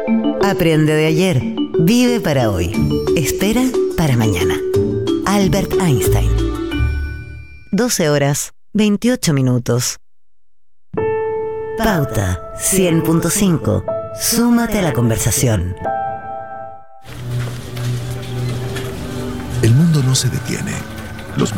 Aprende de ayer, vive para hoy, espera para mañana. Albert Einstein. 12 horas, 28 minutos. Pauta 100.5. Súmate a la conversación. El mundo no se detiene.